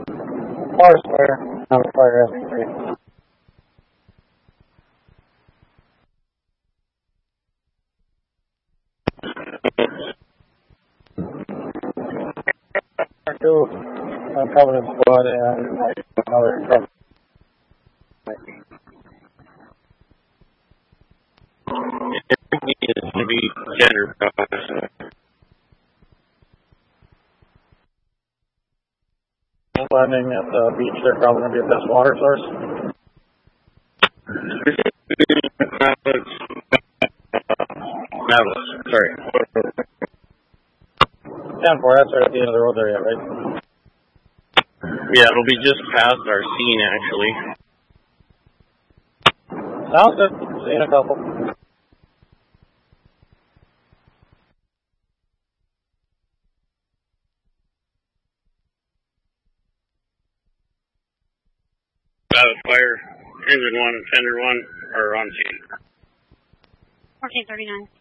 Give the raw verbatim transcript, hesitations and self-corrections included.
Forest fire. Not a fire having three. Two, uh, Covenant Squad, and another Covenant. It is to be gender biased. Landing at the beach, they're probably going to be the best water source. Nautilus, sorry. ten four, that's right at the end of the road there, yet, right? Yeah, it'll be just past our scene, actually. Sounds good. See you in a couple. Uh, fire, engine one and fender one are on scene. fourteen thirty-nine.